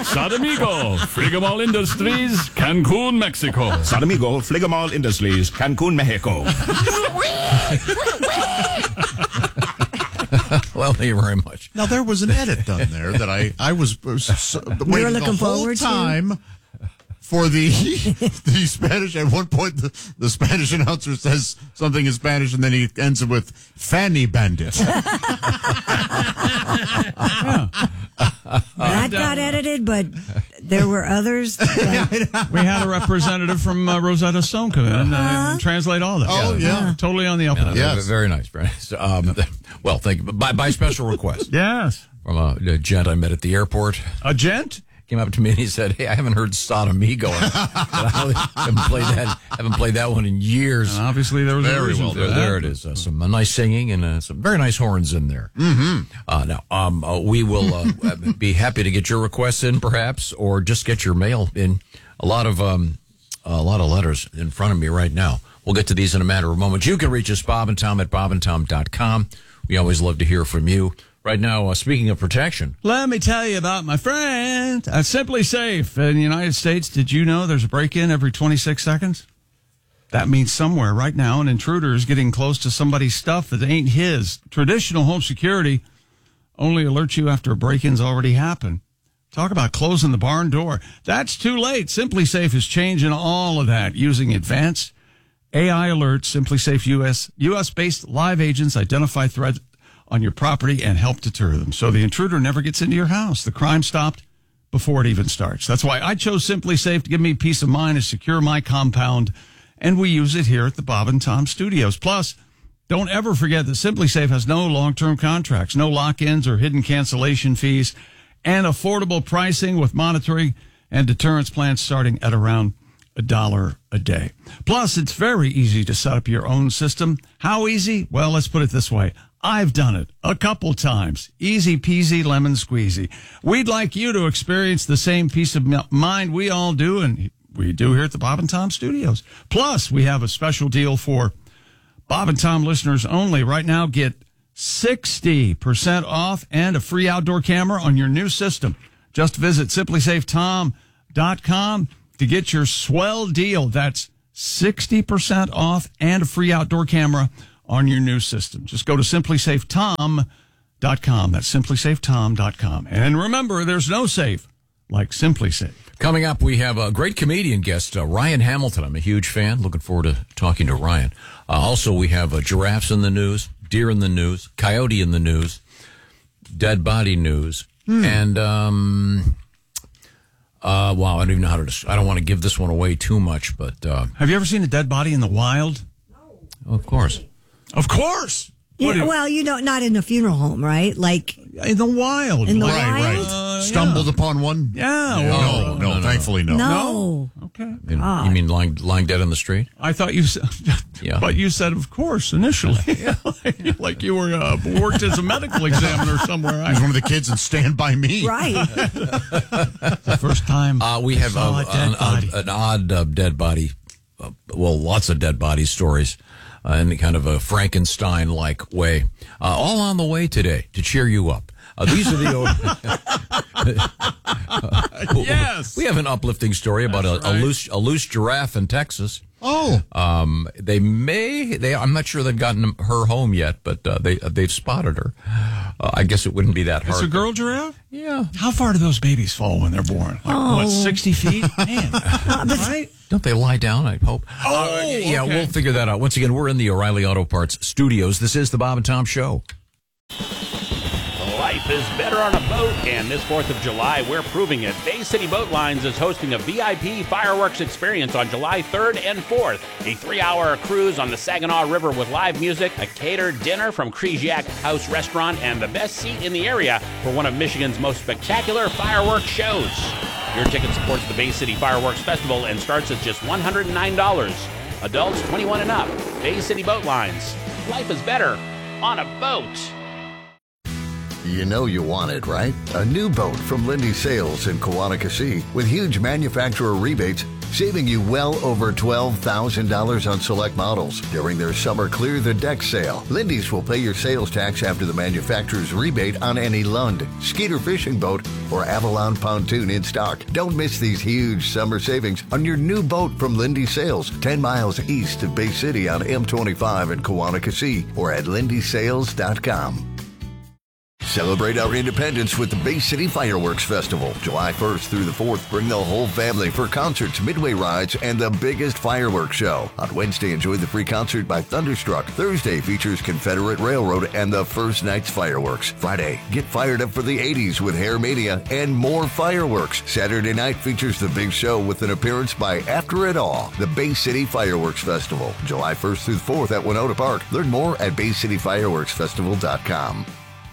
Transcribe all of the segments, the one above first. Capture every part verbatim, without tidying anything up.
Sadamigo, Frigamall Industries, Cancun, Mexico. Sadamigo, Frigamall Industries, Cancun, Mexico. Well, thank you very much. Now, there was an edit done there that I, I was, was uh, waiting the whole time for the the Spanish. At one point, the, the Spanish announcer says something in Spanish, and then he ends it with Fanny Bandit. That got edited, but there were others. That... We had a representative from uh, Rosetta Stone come in and uh, translate all that. Oh, yeah. yeah. Totally on the up and up. Yeah, yes. Very nice. Very nice. Um, well, thank you. By, by special request. Yes. From a, a gent I met at the airport. A gent? Came up to me and he said, "Hey, I haven't heard Sodomigo. I haven't played that. Haven't played that one in years." And obviously, there was very a reason well. for There, that. there it is. Uh, some uh, nice singing and uh, some very nice horns in there. Mm-hmm. Uh, now, um, uh, we will uh, be happy to get your requests in, perhaps, or just get your mail in. A lot of um, a lot of letters in front of me right now. We'll get to these in a matter of moments. You can reach us, Bob and Tom at bob and tom dot com. We always love to hear from you. Right now, uh, speaking of protection. Let me tell you about my friend at Simply Safe in the United States. Did you know there's a break-in every twenty-six seconds? That means somewhere right now an intruder is getting close to somebody's stuff that ain't his. Traditional home security only alerts you after a break-in's already happened. Talk about closing the barn door. That's too late. Simply Safe is changing all of that using advanced A I alerts. Simply Safe U S U S-based live agents identify threats on your property and help deter them. So the intruder never gets into your house. The crime stopped before it even starts. That's why I chose Simply Safe to give me peace of mind and secure my compound. And we use it here at the Bob and Tom Studios. Plus, don't ever forget that Simply Safe has no long-term contracts, no lock-ins or hidden cancellation fees, and affordable pricing with monitoring and deterrence plans starting at around a dollar a day. Plus, it's very easy to set up your own system. How easy? Well, let's put it this way. I've done it a couple times. Easy peasy lemon squeezy. We'd like you to experience the same peace of mind we all do, and we do here at the Bob and Tom Studios. Plus, we have a special deal for Bob and Tom listeners only. Right now, get sixty percent off and a free outdoor camera on your new system. Just visit simply safe tom dot com to get your swell deal. That's sixty percent off and a free outdoor camera on your new system. Just go to simply safe tom dot com. That's simply safe tom dot com. And remember, there's no safe like Simply Safe. Coming up, we have a great comedian guest, uh, Ryan Hamilton. I'm a huge fan. Looking forward to talking to Ryan. Uh, also, we have uh, giraffes in the news, deer in the news, coyote in the news, dead body news, hmm. and um, uh, wow, I don't even know how to. I don't want to give this one away too much, but uh, have you ever seen a dead body in the wild? No. Of course. Of course. Yeah, you, well, you know, not in a funeral home, right? Like in the wild. In the right, wild? right. Uh, Stumbled yeah. upon one? Yeah. yeah. Well, no, no, no, no, thankfully no. No. no? Okay. You, you mean lying, lying dead on the street? I thought you said, yeah. But you said, of course, initially. like, like you were uh, worked as a medical examiner somewhere. He was one of the kids in Stand By Me. Right. The first time uh, we have saw a, a dead an, body. A, an odd uh, dead body, uh, well, lots of dead body stories. Uh, in kind of a Frankenstein-like way. Uh, all on the way today to cheer you up. Uh, these are the... uh, yes! We have an uplifting story about a, right. a loose a loose giraffe in Texas. Oh. Um, they may... they. I'm not sure they've gotten her home yet, but uh, they, they've spotted her. Uh, I guess it wouldn't be that hard. It's a girl giraffe? Yeah. How far do those babies fall when they're born? Like, Oh. what, sixty feet? Man. Right? Don't they lie down, I hope? Oh, uh, yeah, okay. we'll figure that out. Once again, we're in the O'Reilly Auto Parts studios. This is the Bob and Tom Show. Life is better on a boat, and this fourth of July, we're proving it. Bay City Boat Lines is hosting a V I P fireworks experience on July third and fourth. A three-hour cruise on the Saginaw River with live music, a catered dinner from Kreziak House Restaurant, and the best seat in the area for one of Michigan's most spectacular fireworks shows. Your ticket supports the Bay City Fireworks Festival and starts at just one hundred nine dollars. Adults twenty-one and up. Bay City Boat Lines. Life is better on a boat. You know you want it, right? A new boat from Lindy Sales in Kawanakas with huge manufacturer rebates, saving you well over twelve thousand dollars on select models during their summer Clear the Deck sale. Lindy's will pay your sales tax after the manufacturer's rebate on any Lund, Skeeter fishing boat, or Avalon pontoon in stock. Don't miss these huge summer savings on your new boat from Lindy Sales, ten miles east of Bay City on M twenty-five in Kawanakas, or at lindy sales dot com. Celebrate our independence with the Bay City Fireworks Festival. July first through the fourth, bring the whole family for concerts, midway rides, and the biggest fireworks show. On Wednesday, enjoy the free concert by Thunderstruck. Thursday features Confederate Railroad and the first night's fireworks. Friday, get fired up for the eighties with Hair Mania and more fireworks. Saturday night features the big show with an appearance by After It All, the Bay City Fireworks Festival. July first through the fourth at Winona Park. Learn more at bay city fireworks festival dot com.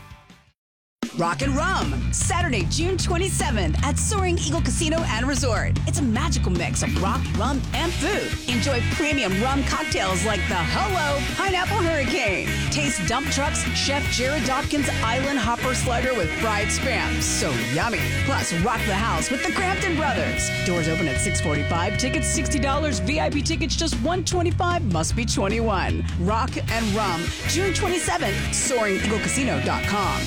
Rock and Rum, Saturday, June twenty-seventh at Soaring Eagle Casino and Resort. It's a magical mix of rock, rum, and food. Enjoy premium rum cocktails like the Hello Pineapple Hurricane. Taste dump trucks, Chef Jared Dawkins Island Hopper Slider with fried spam. So yummy. Plus, rock the house with the Crampton Brothers. Doors open at six forty-five. Tickets sixty dollars. V I P tickets just one hundred twenty-five dollars. Must be twenty-one. Rock and Rum, June twenty-seventh, soaring eagle casino dot com.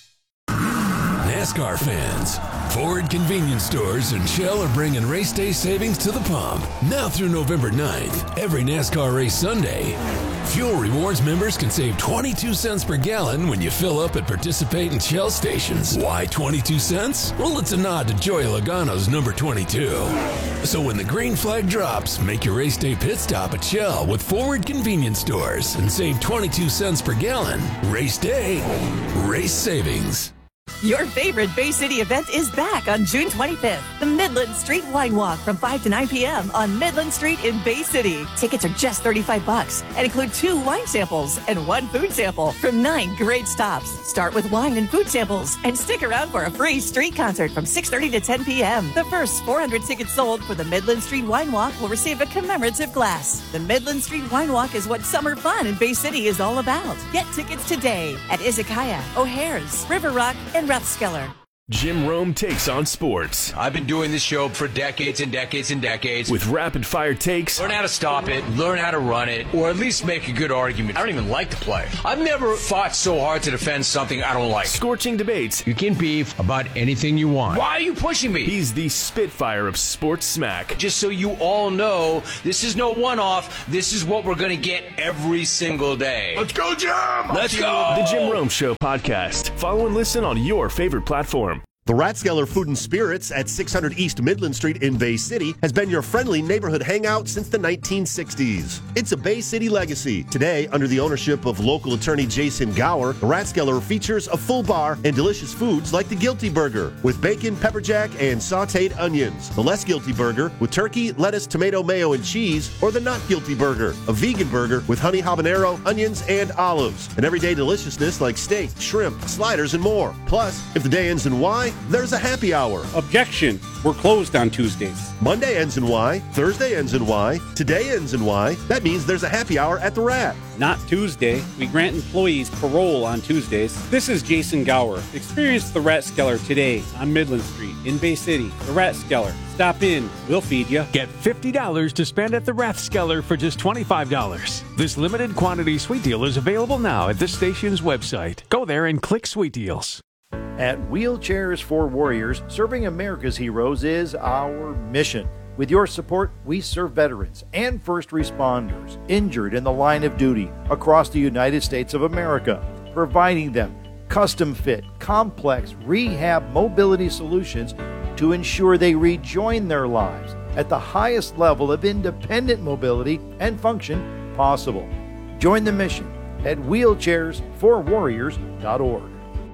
NASCAR fans, Ford Convenience Stores and Shell are bringing race day savings to the pump. Now through November ninth, every NASCAR race Sunday, Fuel Rewards members can save twenty-two cents per gallon when you fill up at participating Shell stations. Why twenty-two cents? Well, it's a nod to Joey Logano's number twenty-two. So when the green flag drops, make your race day pit stop at Shell with Ford Convenience Stores and save twenty-two cents per gallon. Race day, race savings. Your favorite Bay City event is back on June twenty-fifth. The Midland Street Wine Walk from five to nine p.m. on Midland Street in Bay City. Tickets are just thirty-five bucks and include two wine samples and one food sample from nine great stops. Start with wine and food samples and stick around for a free street concert from six thirty to ten p.m. The first four hundred tickets sold for the Midland Street Wine Walk will receive a commemorative glass. The Midland Street Wine Walk is what summer fun in Bay City is all about. Get tickets today at Izakaya, O'Hare's, River Rock, and Rathskeller. Jim Rome takes on sports. I've been doing this show for decades and decades and decades. With rapid-fire takes. Learn how to stop it, learn how to run it, or at least make a good argument. I don't even like to play. I've never fought so hard to defend something I don't like. Scorching debates. You can beef about anything you want. Why are you pushing me? He's the Spitfire of sports smack. Just so you all know, this is no one-off. This is what we're going to get every single day. Let's go, Jim! Let's go! The Jim Rome Show podcast. Follow and listen on your favorite platform. The Rathskeller Food and Spirits at six hundred East Midland Street in Bay City has been your friendly neighborhood hangout since the nineteen sixties. It's a Bay City legacy. Today, under the ownership of local attorney Jason Gower, the Rathskeller features a full bar and delicious foods like the Guilty Burger with bacon, pepper jack, and sautéed onions. The Less Guilty Burger with turkey, lettuce, tomato, mayo, and cheese, or the Not Guilty Burger, a vegan burger with honey habanero, onions, and olives. And everyday deliciousness like steak, shrimp, sliders, and more. Plus, if the day ends in Y, there's a happy hour. Objection. We're closed on Tuesdays. Monday ends in Y. Thursday ends in Y. Today ends in Y. That means there's a happy hour at the Rat. Not Tuesday. We grant employees parole on Tuesdays. This is Jason Gower. Experience the Rathskeller today on Midland Street in Bay City. The Rathskeller. Stop in. We'll feed you. Get fifty dollars to spend at the Rathskeller for just twenty-five dollars. This limited quantity sweet deal is available now at this station's website. Go there and click Sweet Deals. At Wheelchairs for Warriors, serving America's heroes is our mission. With your support, we serve veterans and first responders injured in the line of duty across the United States of America, providing them custom-fit, complex rehab mobility solutions to ensure they rejoin their lives at the highest level of independent mobility and function possible. Join the mission at wheelchairs for warriors dot org.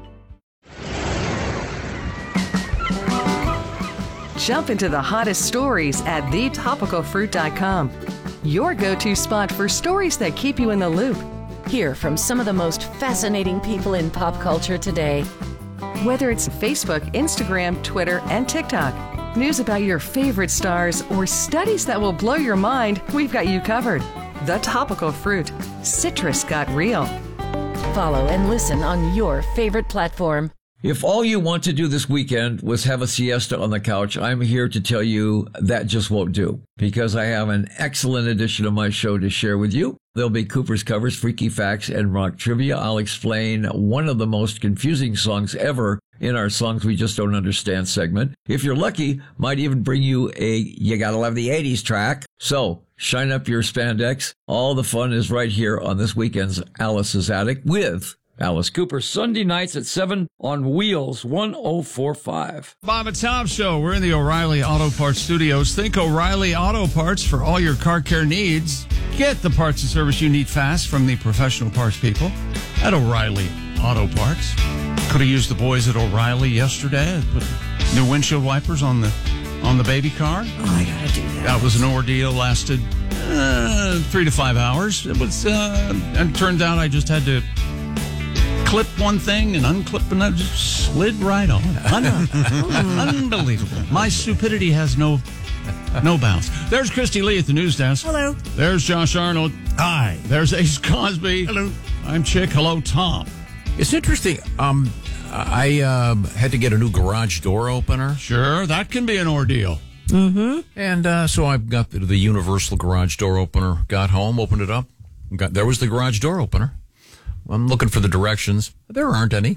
Jump into the hottest stories at the topical fruit dot com. Your go-to spot for stories that keep you in the loop. Hear from some of the most fascinating people in pop culture today. Whether it's Facebook, Instagram, Twitter, and TikTok, news about your favorite stars, or studies that will blow your mind, we've got you covered. The Topical Fruit. Citrus got real. follow and listen on your favorite platform. If all you want to do this weekend was have a siesta on the couch, I'm here to tell you that just won't do, because I have an excellent edition of my show to share with you. There'll be Cooper's Covers, Freaky Facts, and Rock Trivia. I'll explain one of the most confusing songs ever in our Songs We Just Don't Understand segment. If you're lucky, might even bring you a You Gotta Love the eighties track. So, shine up your spandex. All the fun is right here on this weekend's Alice's Attic with Alice Cooper, Sunday nights at seven on Wheels one oh four point five. Bob and Tom Show. We're in the O'Reilly Auto Parts Studios. Think O'Reilly Auto Parts for all your car care needs. Get the parts and service you need fast from the professional parts people at O'Reilly Auto Parts. Could have used the boys at O'Reilly yesterday. Put new windshield wipers on the on the baby car. Oh, I gotta do that. That was an ordeal. Lasted uh, three to five hours. It was, uh, and it turned out I just had to clip one thing and unclip another, just slid right on. Un- Unbelievable. My stupidity has no no bounds. There's Christy Lee at the news desk. Hello. There's Josh Arnold. Hi. There's Ace Cosby. Hello. I'm Chick. Hello, Tom. It's interesting. Um, I uh, had to get a new garage door opener. Sure, that can be an ordeal. Mm-hmm. And uh, so I got the, the universal garage door opener, got home, opened it up. Got, there was the garage door opener. I'm looking for the directions. There aren't any.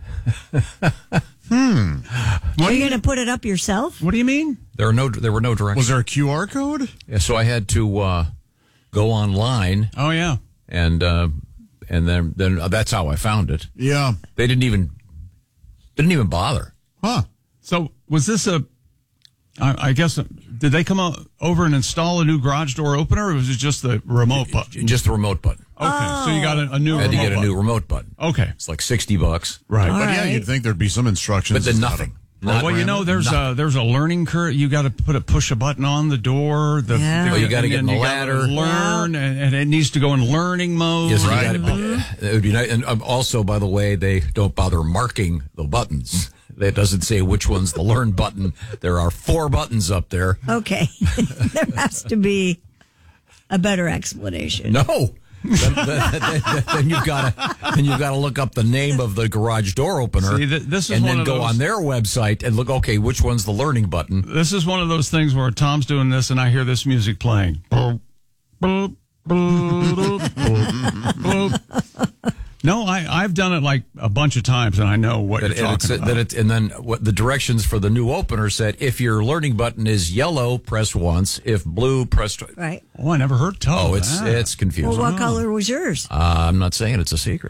hmm. Are you going to put it up yourself? What do you mean? There are no. There were no directions. Was there a Q R code? Yeah, so I had to uh, go online. Oh yeah. And uh, and then then uh, that's how I found it. Yeah. They didn't even didn't even bother. Huh. So was this a? I, I guess did they come o- over and install a new garage door opener, or was it just the remote button? Just the remote button. Okay, oh. so you got a, a new. I had remote to get a button. new remote button. Okay, it's like sixty bucks. Right, All but right. yeah, yeah, you'd think there'd be some instructions. But then nothing. Not well, you know, there's a there's a learning curve. You got to put a push a button on the door. The, yeah. Oh, you got to get in the you ladder. Learn, yeah. and, and it needs to go in learning mode. Yes, right. You gotta, it would be nice. And um, also, by the way, they don't bother marking the buttons. It doesn't say which one's the learn button. There are four buttons up there. Okay, there has to be a better explanation. No. then, then, then, then you've got to then you've got to look up the name of the garage door opener. See, th- this is and one then of go those, on their website and look. Okay, which one's the learning button? This is one of those things where Tom's doing this, and I hear this music playing. Boop, boop, boop, boop, boop. No, I I've done it like a bunch of times, and I know what That, you're and, talking it's, about. that it, and then what the directions for the new opener said: if your learning button is yellow, press once. If blue, press twice. Right. Oh, I never heard tell. Oh, it's that. it's confusing. Well, what color was yours? Uh, I'm not saying it's a secret.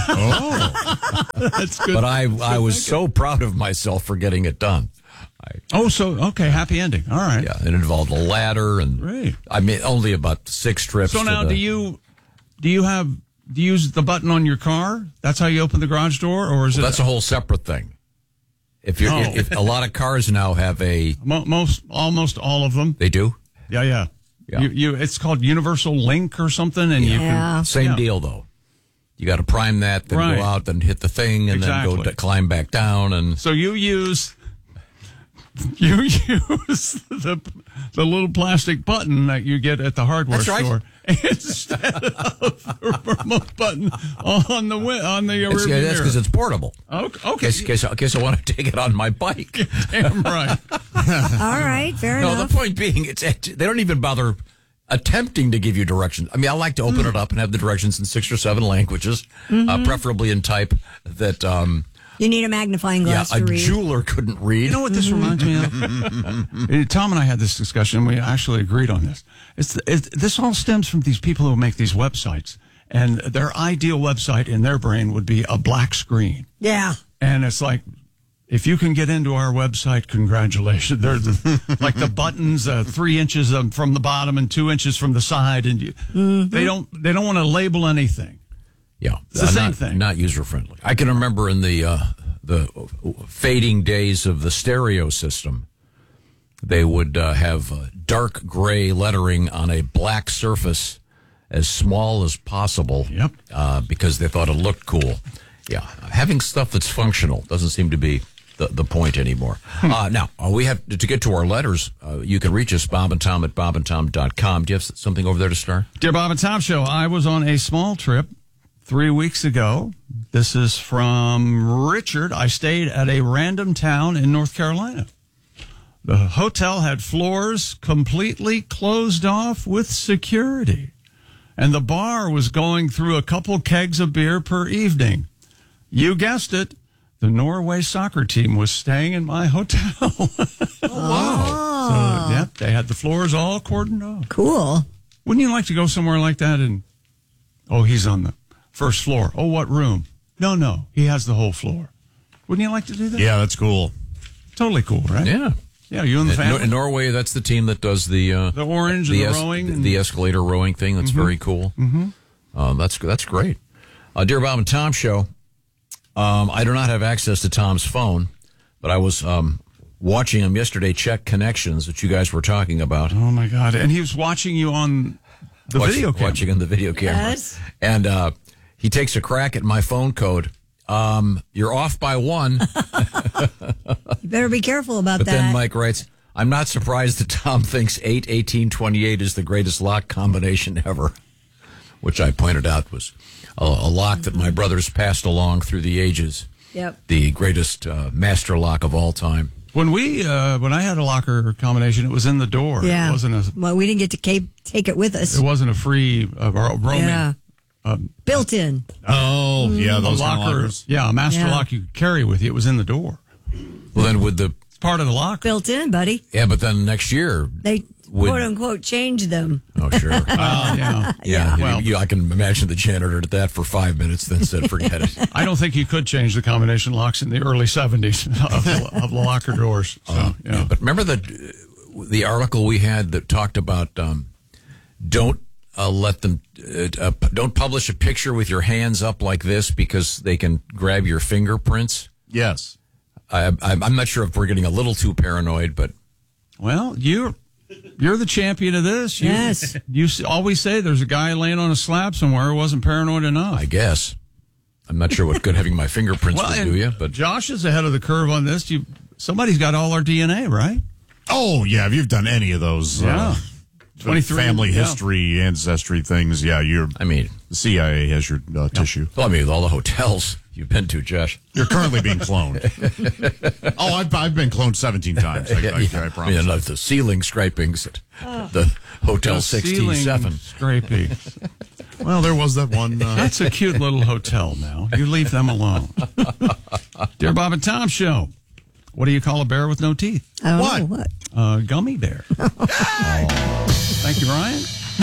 Oh, that's good. But I I was so proud of myself for getting it done. I, oh, so okay, happy ending. All right. Yeah, it involved a ladder and Great. I mean only about six trips. So to now, the, do you do you have do you use the button on your car? That's how you open the garage door, or is well, it? That's a whole separate thing. If you're, Oh. if, if a lot of cars now have a Mo- most almost all of them. They do. Yeah, yeah. Yeah. You, you it's called Universal Link or something, and you Yeah. can Same yeah. deal though. You got to prime that, then Right. go out, then hit the thing, and then Exactly. go to climb back down. And So you use you use the the little plastic button that you get at the hardware That's right. store instead of the remote button on the wi- on the it's, rearview yeah, that's mirror. because it's portable. Okay, In okay. case, case, in case I want to take it on my bike. Damn right. All right, fair No, enough. the point being, it's they don't even bother attempting to give you directions. I mean, I like to open it up and have the directions in six or seven languages, uh, preferably in type that, um, You need a magnifying yeah, glass a to read. jeweler couldn't read. You know what this reminds me of? Uh, Tom and I had this discussion. We actually agreed on this. It's, it's this all stems from these people who make these websites, and their ideal website in their brain would be a black screen. Yeah. And it's like, if you can get into our website, congratulations. They're the, like the buttons, uh, three inches um, from the bottom and two inches from the side, and you, Mm-hmm. they don't they don't want to label anything. Yeah, It's the uh, same not, thing. Not user friendly. I can remember in the uh, the fading days of the stereo system, they would uh, have uh, dark gray lettering on a black surface, as small as possible. Yep. Uh, because they thought it looked cool. Yeah, having stuff that's functional doesn't seem to be the, the point anymore. Uh, now, uh, we have to get to our letters. Uh, you can reach us, Bob and Tom at bob and tom dot com. Do you have something over there to start? Dear Bob and Tom Show, I was on a small trip three weeks ago. This is from Richard. I stayed at a random town in North Carolina. The hotel had floors completely closed off with security, and the bar was going through a couple kegs of beer per evening. You guessed it. The Norway soccer team was staying in my hotel. Oh, wow. So, yep, they had the floors all cordoned off. Cool. Wouldn't you like to go somewhere like that and, oh, he's on the first floor. Oh, what room? No, no, he has the whole floor. Wouldn't you like to do that? Yeah, that's cool. Totally cool, right? Yeah. Yeah, you and the In, family. in Norway, that's the team that does the uh, the orange and the, es- rowing. And... the escalator rowing thing. That's Mm-hmm. very cool. Mm-hmm. Uh, that's that's great. Uh, Dear Bob and Tom show. Um, I do not have access to Tom's phone, but I was um, watching him yesterday check connections that you guys were talking about. Oh my God! And he was watching you on the Watch, video camera. watching on the video camera. Yes. And uh, he takes a crack at my phone code. Um, you're off by one. You better be careful about But that. then Mike writes, I'm not surprised that Tom thinks eight eighteen twenty-eight is the greatest lock combination ever, which I pointed out was a, a lock that my brothers passed along through the ages. Yep. The greatest uh, master lock of all time. When we, uh, when I had a locker combination, it was in the door. Yeah. It wasn't a. Well, we didn't get to ca- take it with us. It wasn't a free uh, roaming. Yeah. Um, Built in. Oh, yeah, a those kind of locker. lockers. Yeah, a master Yeah. lock you could carry with you. It was in the door. Well, then with the It's part of the lock. Built in, buddy. yeah, but then next year, They Would- quote unquote changed them. oh sure, Uh, yeah. yeah. Well- you, I can imagine the janitor did that for five minutes, then said, "Forget it." I don't think you could change the combination locks in the early seventies of, of locker doors. So, Uh, yeah. yeah, but remember the the article we had that talked about um, don't uh, let them uh, uh, don't publish a picture with your hands up like this because they can grab your fingerprints. Yes. I, I, I'm not sure if we're getting a little too paranoid, but Well, you're you're the champion of this. You, Yes. You s- always say there's a guy laying on a slab somewhere who wasn't paranoid enough. I guess I'm not sure what good having my fingerprints well, would and do you. But Josh is ahead of the curve on this. You somebody's got all our D N A, right? Oh, yeah, if you've done any of those Yeah. uh, twenty-three family yeah. history, ancestry things, yeah, you're. I mean, the C I A has your uh, tissue. well, I mean, with all the hotels you've been to, Josh. You're currently being cloned. oh, I've, I've been cloned seventeen times. I, I, I I promise. mean, like the ceiling scrapings at the Hotel The ceiling sixty-seven. Scraping. Well, there was that one. Uh, That's a cute little hotel now. You leave them alone. Dear Bob and Tom show. What do you call a bear with no teeth? I don't What? know what. A gummy bear. Thank you, Ryan.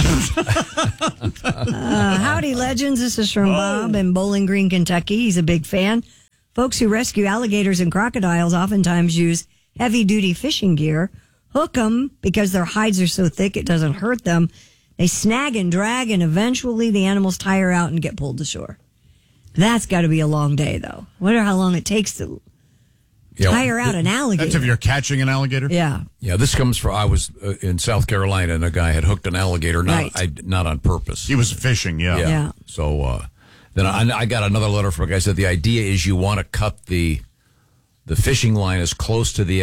Uh, howdy, legends. This is from Bob in Bowling Green, Kentucky. He's a big fan. Folks who rescue alligators and crocodiles oftentimes use heavy-duty fishing gear, hook them because their hides are so thick it doesn't hurt them. They snag and drag, and eventually the animals tire out and get pulled to shore. That's got to be a long day, though. Wonder how long it takes to Yeah, tire out an alligator. that's if you're catching an alligator? Yeah. Yeah, this comes from I was uh, in South Carolina and a guy had hooked an alligator, not Right. I, not on purpose. He was fishing, yeah. Yeah. Yeah. So uh, then I, I got another letter from a guy said the idea is you want to cut the the fishing line as close to the